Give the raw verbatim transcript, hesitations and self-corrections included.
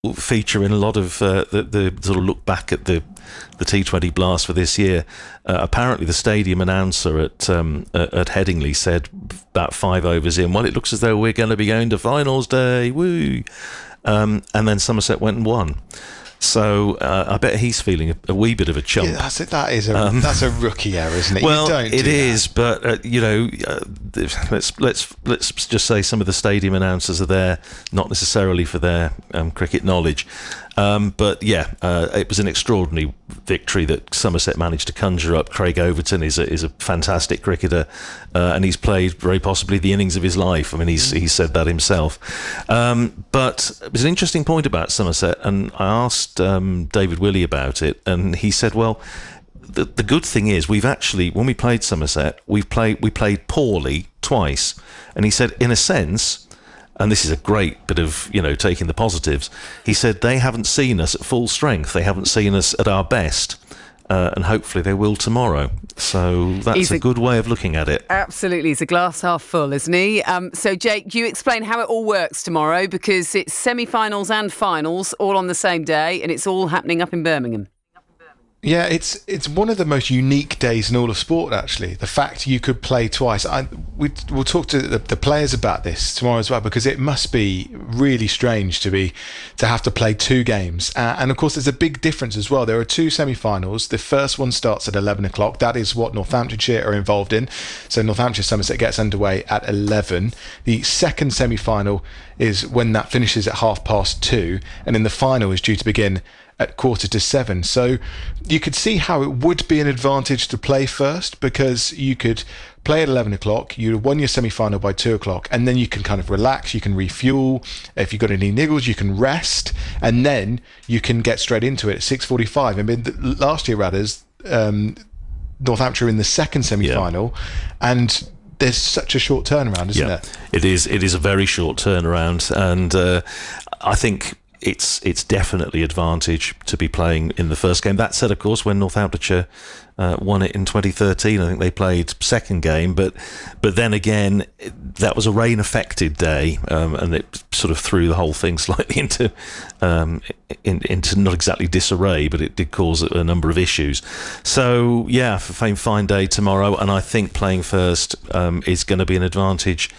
feature in a lot of uh, the, the sort of look back at the the T twenty Blast for this year. Uh, apparently, the stadium announcer at um, at Headingley said about five overs in, well, it looks as though we're going to be going to finals day, woo! Um, and then Somerset went and won. So uh, I bet he's feeling a, a wee bit of a chump. Yeah, that's it. That is a um, that's a rookie error, isn't it? Well, you don't it do is, that. but uh, you know, uh, let's let's let's just say some of the stadium announcers are there not necessarily for their um, cricket knowledge, um, but yeah, uh, it was an extraordinary victory that Somerset managed to conjure up. Craig Overton is a is a fantastic cricketer, uh, and he's played very possibly the innings of his life. I mean, he's he said that himself. Um, but it was an interesting point about Somerset, and I asked Um, David Willey about it, and he said, well, the, the good thing is we've actually, when we played Somerset, we've played we played poorly twice. And he said, in a sense, and this is a great bit of, you know, taking the positives, he said they haven't seen us at full strength, they haven't seen us at our best, uh, and hopefully they will tomorrow. So that's a, a good way of looking at it. Absolutely. He's a glass half full, isn't he? Um, so, Jake, you explain how it all works tomorrow, because it's semi-finals and finals all on the same day, and it's all happening up in Birmingham. Yeah, it's it's one of the most unique days in all of sport, actually. The fact you could play twice. I, we, we'll talk to the, the players about this tomorrow as well, because it must be really strange to be to have to play two games. Uh, and of course, there's a big difference as well. There are two semi-finals. The first one starts at eleven o'clock. That is what Northamptonshire are involved in. So Northamptonshire Somerset gets underway at eleven. The second semi-final is when that finishes at half past two. And then the final is due to begin at quarter to seven. So you could see how it would be an advantage to play first, because you could play at eleven o'clock, you won your semi-final by two o'clock, and then you can kind of relax, you can refuel. If you've got any niggles, you can rest, and then you can get straight into it at six forty-five. I mean, the, last year, Radders, um, Northamptonshire in the second semi-final, yeah. and there's such a short turnaround, isn't yeah, it? It is. It is a very short turnaround, and uh, I think it's it's definitely advantage to be playing in the first game. That said, of course, when Northamptonshire uh, won it in twenty thirteen, I think they played second game, but but then again, that was a rain-affected day, um, and it sort of threw the whole thing slightly into um, in, into not exactly disarray, but it did cause a number of issues. So yeah, for fine fine day tomorrow, and I think playing first um, is going to be an advantage